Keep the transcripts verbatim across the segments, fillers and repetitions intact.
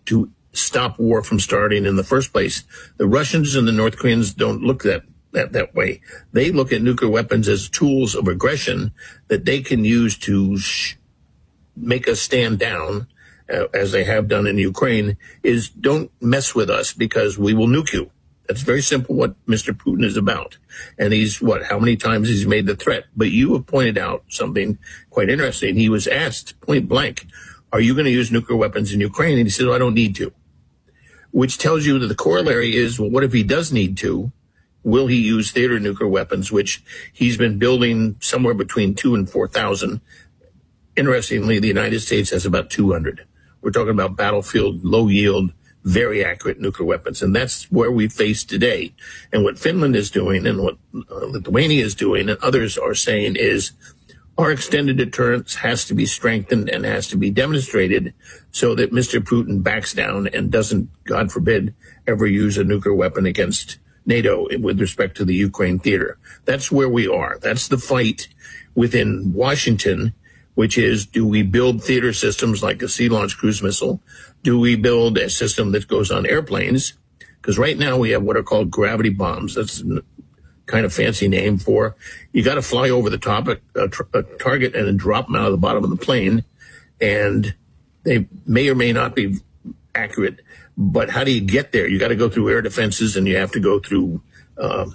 to stop war from starting in the first place. The Russians and the North Koreans don't look that, that, that way. They look at nuclear weapons as tools of aggression that they can use to sh- make us stand down, uh, as they have done in Ukraine, is don't mess with us because we will nuke you. That's very simple what Mister Putin is about. And he's, what, how many times he's made the threat? But you have pointed out something quite interesting. He was asked point blank, are you going to use nuclear weapons in Ukraine? And he said, oh, I don't need to. Which tells you that the corollary is, well, what if he does need to? Will he use theater nuclear weapons, which he's been building somewhere between two and four thousand? Interestingly, the United States has about two hundred. We're talking about battlefield, low yield, very accurate nuclear weapons. And that's where we face today. And what Finland is doing and what uh, Lithuania is doing and others are saying is our extended deterrence has to be strengthened and has to be demonstrated so that Mister Putin backs down and doesn't, God forbid, ever use a nuclear weapon against NATO with respect to the Ukraine theater. That's where we are. That's the fight within Washington, which is, do we build theater systems like a sea-launched cruise missile? Do we build a system that goes on airplanes? Because right now we have what are called gravity bombs. That's a kind of fancy name for, you got to fly over the top of a, a target and then drop them out of the bottom of the plane. And they may or may not be accurate. But how do you get there? You got to go through air defenses and you have to go through, uh,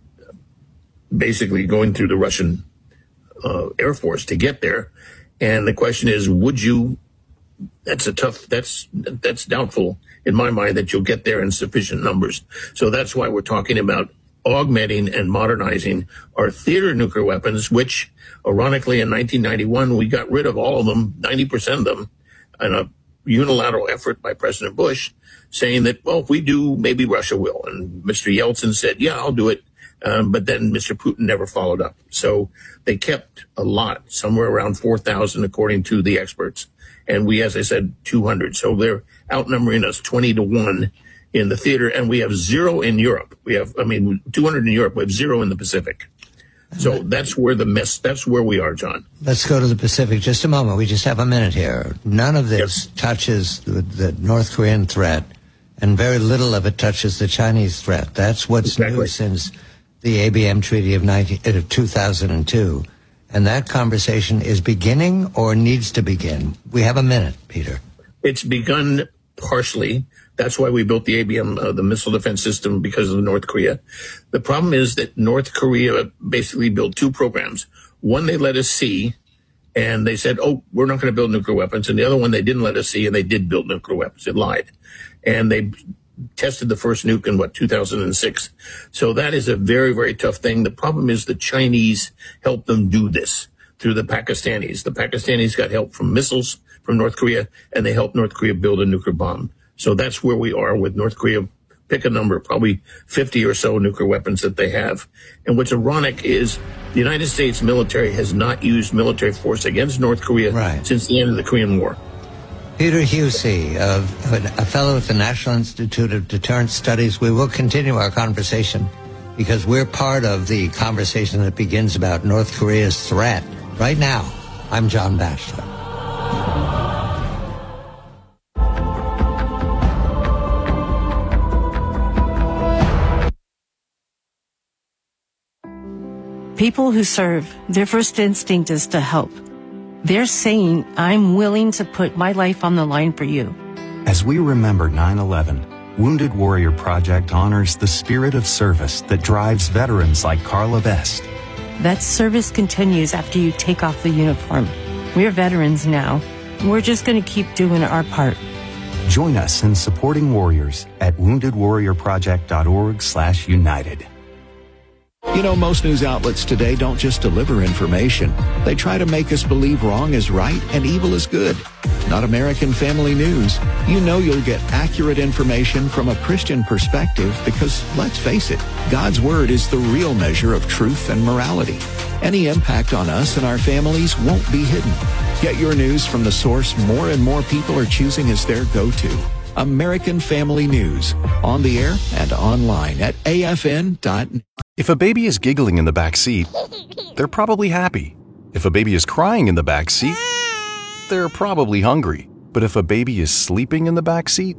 basically going through the Russian uh, Air Force to get there. And the question is, would you, that's a tough, that's, that's doubtful in my mind that you'll get there in sufficient numbers. So that's why we're talking about augmenting and modernizing our theater nuclear weapons, which ironically in nineteen ninety-one, we got rid of all of them, ninety percent of them, in a unilateral effort by President Bush, saying that, well, if we do, maybe Russia will. And Mister Yeltsin said, yeah, I'll do it. Um, but then Mister Putin never followed up. So they kept a lot, somewhere around four thousand, according to the experts. And we, as I said, two hundred. So they're outnumbering us twenty to one in the theater. And we have zero in Europe. We have, I mean, two hundred in Europe. We have zero in the Pacific. So that's where the mess, that's where we are, John. Let's go to the Pacific just a moment. We just have a minute here. None of this yep. touches the, the North Korean threat, and very little of it touches the Chinese threat. That's what's exactly. new since the A B M Treaty of, nineteen, of two thousand two. And that conversation is beginning or needs to begin. We have a minute, Peter. It's begun partially. That's why we built the A B M, uh, the missile defense system, because of North Korea. The problem is that North Korea basically built two programs. One they let us see, and they said, oh, we're not going to build nuclear weapons. And the other one they didn't let us see, and they did build nuclear weapons. It lied. And they tested the first nuke in, what, two thousand six. So that is a very, very tough thing. The problem is the Chinese helped them do this through the Pakistanis. The Pakistanis got help from missiles from North Korea, and they helped North Korea build a nuclear bomb. So that's where we are with North Korea. Pick a number, probably fifty or so nuclear weapons that they have. And what's ironic is the United States military has not used military force against North Korea right. since the end of the Korean War. Peter Husey, a fellow at the National Institute of Deterrence Studies. We will continue our conversation because we're part of the conversation that begins about North Korea's threat. Right now, I'm John Batchelor. People who serve, their first instinct is to help. They're saying, I'm willing to put my life on the line for you. As we remember nine eleven, Wounded Warrior Project honors the spirit of service that drives veterans like Carla Best. That service continues after you take off the uniform. We're veterans now. We're just going to keep doing our part. Join us in supporting warriors at wounded warrior project dot org slash united. You know, most news outlets today don't just deliver information. They try to make us believe wrong is right and evil is good. Not American Family News. You know you'll get accurate information from a Christian perspective because, let's face it, God's Word is the real measure of truth and morality. Any impact on us and our families won't be hidden. Get your news from the source more and more people are choosing as their go-to. American Family News, on the air and online at A F N dot net. If a baby is giggling in the back seat, they're probably happy. If a baby is crying in the back seat, they're probably hungry. But if a baby is sleeping in the back seat,